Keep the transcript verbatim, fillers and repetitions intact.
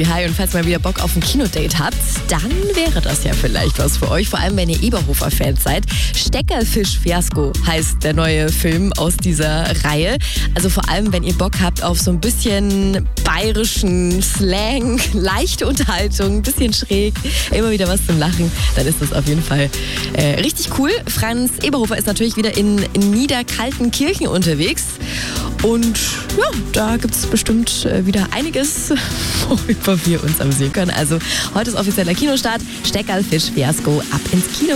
Hi, und falls ihr mal wieder Bock auf ein Kinodate habt, dann wäre das ja vielleicht was für euch, vor allem wenn ihr Eberhofer-Fans seid. Steckerfisch-Fiasko heißt der neue Film aus dieser Reihe. Also vor allem, wenn ihr Bock habt auf so ein bisschen bayerischen Slang, leichte Unterhaltung, ein bisschen schräg, immer wieder was zum Lachen, dann ist das auf jeden Fall äh, richtig cool. Franz Eberhofer ist natürlich wieder in, in Niederkaltenkirchen unterwegs. Und ja, da gibt es bestimmt wieder einiges, worüber wir uns amüsieren können. Also heute ist offizieller Kinostart. Steckerfisch-Fiasko ab ins Kino.